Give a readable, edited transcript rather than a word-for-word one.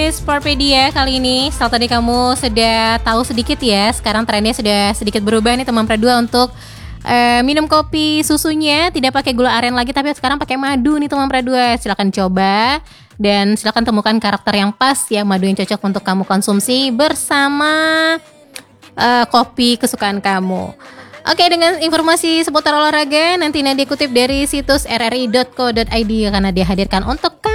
Sportpedia kali ini. Setelah tadi kamu sudah tahu sedikit ya, sekarang trennya sudah sedikit berubah nih teman Pradua untuk minum kopi susunya tidak pakai gula aren lagi, tapi sekarang pakai madu nih teman Pradua. Silakan coba dan silakan temukan karakter yang pas ya, madu yang cocok untuk kamu konsumsi bersama kopi kesukaan kamu. Oke, dengan informasi seputar olahraga nanti dikutip dari situs rri.co.id karena dihadirkan untuk